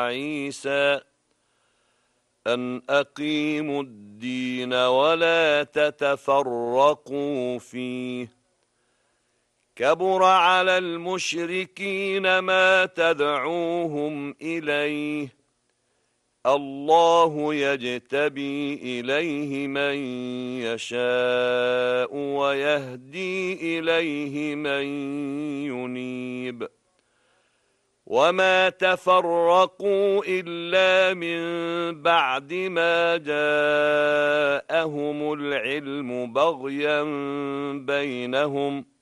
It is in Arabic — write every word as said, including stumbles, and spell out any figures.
وعيسى أن أقيموا الدين ولا تتفرقوا فيه كبر على المشركين ما تدعوهم إليه الله يجتبي إليه من يشاء ويهدي إليه من ينيب وما تفرقوا إلا من بعد ما جاءهم العلم بغيا بينهم